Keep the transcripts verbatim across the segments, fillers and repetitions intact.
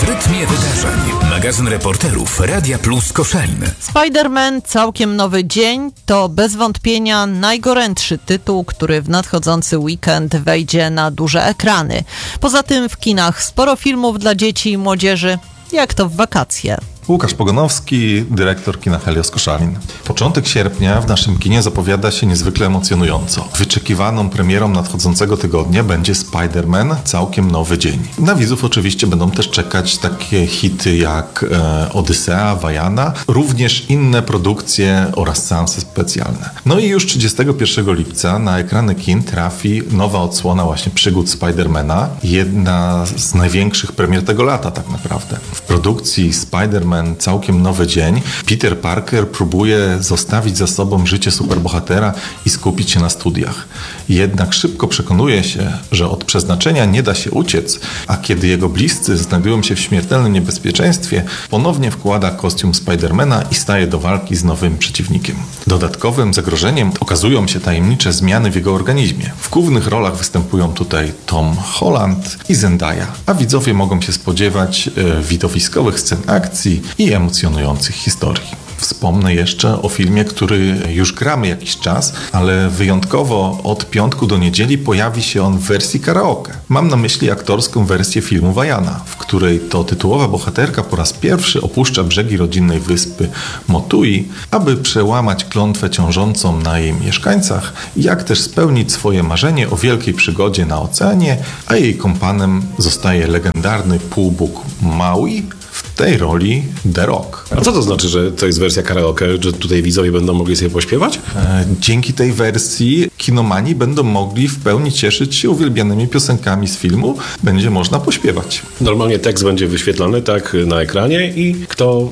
W rytmie wydarzeń. Magazyn reporterów Radia Plus Koszalin. Spider-Man Całkiem Nowy Dzień to bez wątpienia najgorętszy tytuł, który w nadchodzący weekend wejdzie na duże ekrany. Poza tym w kinach sporo filmów dla dzieci i młodzieży, jak to w wakacje. Łukasz Pogonowski, dyrektor kina Helios Koszalin. Początek sierpnia w naszym kinie zapowiada się niezwykle emocjonująco. Wyczekiwaną premierą nadchodzącego tygodnia będzie Spider-Man Całkiem Nowy Dzień. Na widzów oczywiście będą też czekać takie hity jak e, Odysea, Wajana, również inne produkcje oraz seanse specjalne. No i już trzydziestego pierwszego lipca na ekrany kin trafi nowa odsłona właśnie przygód Spidermana, jedna z największych premier tego lata tak naprawdę. W produkcji Spider-Man Całkiem Nowy Dzień Peter Parker próbuje zostawić za sobą życie superbohatera i skupić się na studiach. Jednak szybko przekonuje się, że od przeznaczenia nie da się uciec, a kiedy jego bliscy znajdują się w śmiertelnym niebezpieczeństwie, ponownie wkłada kostium Spidermana i staje do walki z nowym przeciwnikiem. Dodatkowym zagrożeniem okazują się tajemnicze zmiany w jego organizmie. W głównych rolach występują tutaj Tom Holland i Zendaya, a widzowie mogą się spodziewać e, widowiskowych scen akcji i emocjonujących historii. Wspomnę jeszcze o filmie, który już gramy jakiś czas, ale wyjątkowo od piątku do niedzieli pojawi się on w wersji karaoke. Mam na myśli aktorską wersję filmu Wajana, w której to tytułowa bohaterka po raz pierwszy opuszcza brzegi rodzinnej wyspy Motui, aby przełamać klątwę ciążącą na jej mieszkańcach, jak też spełnić swoje marzenie o wielkiej przygodzie na oceanie, a jej kompanem zostaje legendarny półbóg Maui, w tej roli The Rock. A co to znaczy, że to jest wersja karaoke, że tutaj widzowie będą mogli sobie pośpiewać? E, dzięki tej wersji kinomani będą mogli w pełni cieszyć się uwielbianymi piosenkami z filmu. Będzie można pośpiewać. Normalnie tekst będzie wyświetlany tak na ekranie i kto...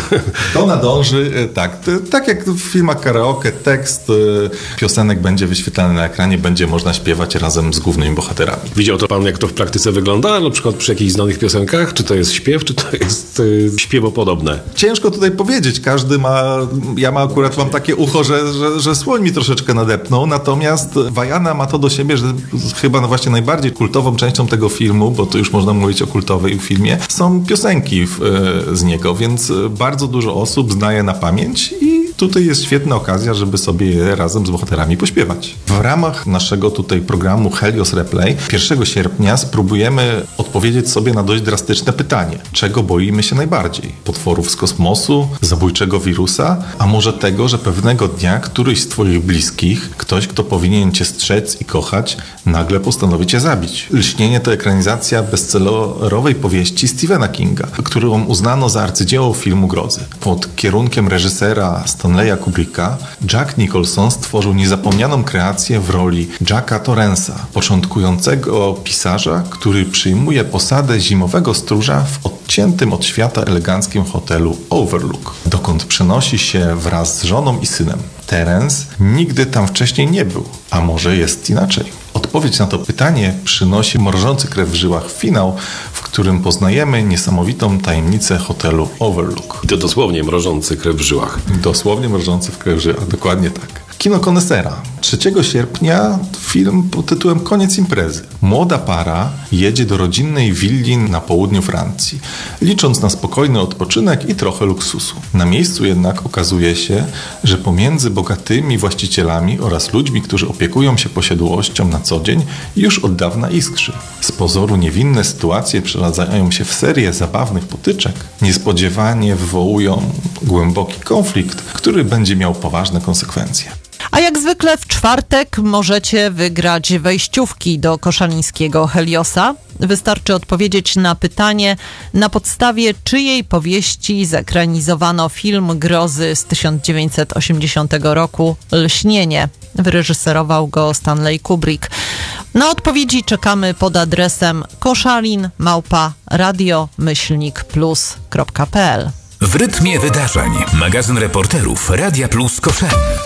Kto nadąży, tak. Tak jak w filmach karaoke, tekst piosenek będzie wyświetlany na ekranie, będzie można śpiewać razem z głównymi bohaterami. Widział to pan, jak to w praktyce wygląda? Na przykład przy jakichś znanych piosenkach? Czy to jest śpiew, czy to jest śpiewopodobne? Ciężko tutaj powiedzieć. Każdy ma... Ja ma akurat mam takie ucho, że, że, że słoń mi troszeczkę nadepnął. Natomiast Wajana ma to do siebie, że chyba no właśnie najbardziej kultową częścią tego filmu, bo to już można mówić o kultowej filmie, są piosenki w, z niego, więc bardzo dużo osób zna je na pamięć i tutaj jest świetna okazja, żeby sobie je razem z bohaterami pośpiewać. W ramach naszego tutaj programu Helios Replay pierwszego sierpnia spróbujemy odpowiedzieć sobie na dość drastyczne pytanie. Czego boimy się najbardziej? Potworów z kosmosu? Zabójczego wirusa? A może tego, że pewnego dnia któryś z twoich bliskich, ktoś, kto powinien cię strzec i kochać, nagle postanowi cię zabić? Lśnienie to ekranizacja bestsellerowej powieści Stephena Kinga, którą uznano za arcydzieło filmu grozy. Pod kierunkiem reżysera Stanleya Kubricka Jack Nicholson stworzył niezapomnianą kreację w roli Jacka Torransa, początkującego pisarza, który przyjmuje posadę zimowego stróża w odciętym od świata eleganckim hotelu Overlook, dokąd przenosi się wraz z żoną i synem. Terence nigdy tam wcześniej nie był, a może jest inaczej? Odpowiedź na to pytanie przynosi mrożący krew w żyłach finał, w którym poznajemy niesamowitą tajemnicę hotelu Overlook. I to dosłownie mrożący krew w żyłach. Dosłownie mrożący w krew w żyłach, dokładnie tak. Kino Konesera. trzeciego sierpnia film pod tytułem Koniec imprezy. Młoda para jedzie do rodzinnej willi na południu Francji, licząc na spokojny odpoczynek i trochę luksusu. Na miejscu jednak okazuje się, że pomiędzy bogatymi właścicielami oraz ludźmi, którzy opiekują się posiadłością na co dzień, już od dawna iskrzy. Z pozoru niewinne sytuacje przeradzają się w serię zabawnych potyczek. Niespodziewanie wywołują głęboki konflikt, który będzie miał poważne konsekwencje. A jak zwykle w czwartek możecie wygrać wejściówki do koszalińskiego Heliosa. Wystarczy odpowiedzieć na pytanie, na podstawie czyjej powieści zekranizowano film grozy z tysiąc dziewięćset osiemdziesiątego roku Lśnienie. Wyreżyserował go Stanley Kubrick. Na odpowiedzi czekamy pod adresem koszalin małpa radio myślnik plus kropka p l. W rytmie wydarzeń. Magazyn reporterów Radia Plus Koszalin.